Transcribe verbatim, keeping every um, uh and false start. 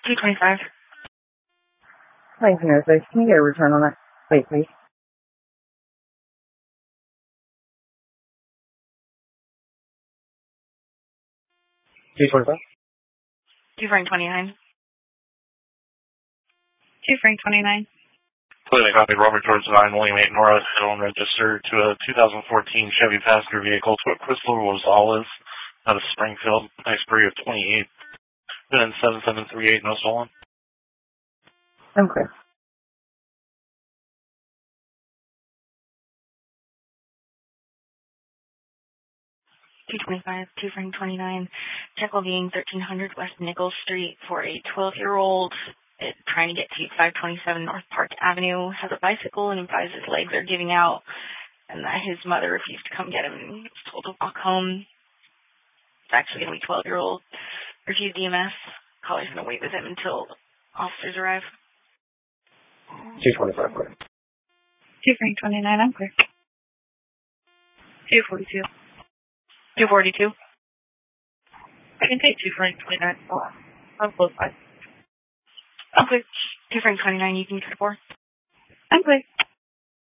two twenty-five. nineteen oh six. Can you get a return on that? Wait, please. two twenty-five. two Frank twenty-nine. two Frank twenty-nine. Clearly copy Robert George nine William eight North Hill registered to a two thousand fourteen Chevy passenger vehicle to a Crystal Rosales out of Springfield, expiry of twenty-eight. Then seven seven three eight, no stolen. I'm clear. two twenty-five, two Frank twenty-nine. Check being thirteen hundred West Nichols Street for a twelve-year-old trying to get to five twenty-seven North Park Avenue. Has a bicycle and advised his legs are giving out and that his mother refused to come get him and was told to walk home. It's actually going to be twelve-year-old. Refused E M S. Caller's going to wait with him until officers arrive. two twenty-five, clear. two Frank twenty-nine, I'm clear. two forty-two. two forty-two. I can take two Frank twenty-nine. Oh, I'm close by. I'm clear. two Frank twenty-nine, you can get four. I'm clear.